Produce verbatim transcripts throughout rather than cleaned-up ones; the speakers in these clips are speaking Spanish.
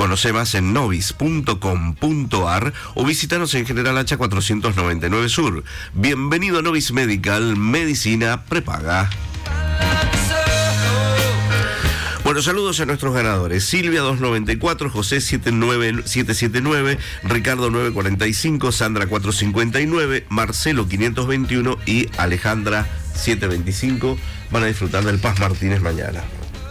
Conoce más en novis punto com punto ar o visítanos en General Hacha cuatrocientos noventa y nueve Sur. Bienvenido a Novis Medical, medicina prepaga. Bueno, saludos a nuestros ganadores. Silvia doscientos noventa y cuatro, José setenta y nueve setecientos setenta y nueve, Ricardo novecientos cuarenta y cinco, Sandra cuatrocientos cincuenta y nueve, Marcelo quinientos veintiuno y Alejandra setecientos veinticinco. Van a disfrutar del Paz Martínez mañana.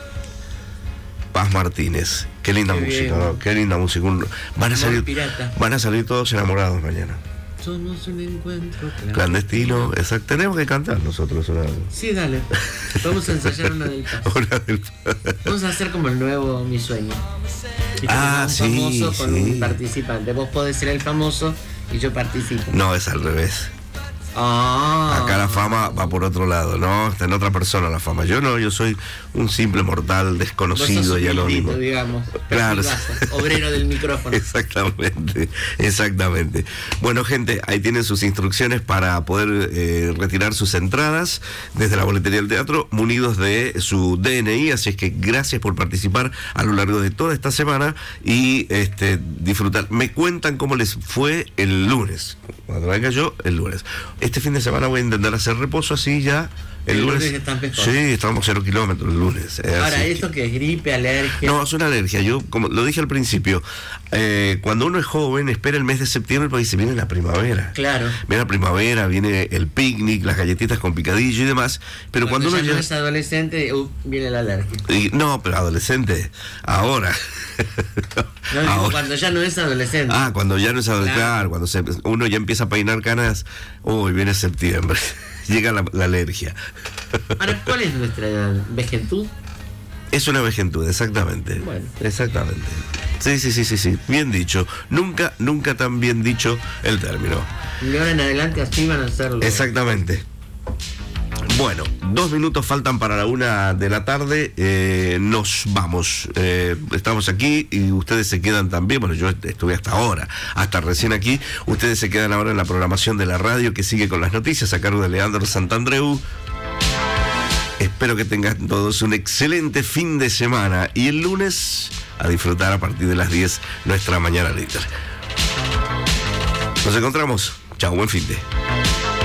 Paz Martínez. Qué linda Qué música, ¿no? Qué linda música. Van a salir, van a salir todos enamorados mañana. Somos un encuentro clandestino. Clandestino, exacto. Tenemos que cantar nosotros una. Sí, dale. Vamos a ensayar una del Paz. Una del Paz. Vamos a hacer como el nuevo Mi Sueño. Y ah, un sí. famoso con sí. un participante. Vos podés ser el famoso y yo participo. No, es al revés. Ah. Acá la fama va por otro lado, ¿no? Está en otra persona la fama. Yo no, yo soy un simple mortal desconocido y anónimo. Digamos. Claro. Obrero del micrófono. Exactamente, exactamente. Bueno, gente, ahí tienen sus instrucciones para poder eh, retirar sus entradas desde la boletería del teatro, munidos de su D N I. Así es que gracias por participar a lo largo de toda esta semana y este disfrutar. Me cuentan cómo les fue el lunes. Cuando venga yo, el lunes. Este fin de semana voy a intentar hacer reposo así ya. El, el lunes, lunes están mejor. Sí, estamos cero kilómetros el lunes. Eh, Ahora, ¿esto que... que es gripe, alergia? No, es una alergia. Yo, como lo dije al principio, eh, cuando uno es joven, espera el mes de septiembre porque se viene la primavera. Claro. Viene la primavera, viene el picnic, las galletitas con picadillo y demás. Pero cuando, cuando uno ya ya no es adolescente, uh, viene la alergia. Y, no, pero adolescente, ahora. No, digo, ahora. Cuando ya no es adolescente. Ah, cuando ya no es adolescente. Claro. Claro, cuando se, uno ya empieza a peinar canas, uy, viene septiembre. Llega la, la alergia. Ahora, ¿cuál es nuestra vejentud? Es una vejentud, exactamente. Bueno. Exactamente. Sí, sí, sí, sí, sí. Bien dicho. Nunca, nunca tan bien dicho el término. De ahora en adelante así van a hacerlo. Exactamente. Bueno, dos minutos faltan para la una de la tarde. Eh, nos vamos. Eh, estamos aquí y ustedes se quedan también. Bueno, yo estuve hasta ahora, hasta recién aquí. Ustedes se quedan ahora en la programación de la radio que sigue con las noticias a cargo de Leandro Santandreu. Espero que tengan todos un excelente fin de semana y el lunes a disfrutar a partir de las diez nuestra mañana líder. Nos encontramos. Chao, buen fin de.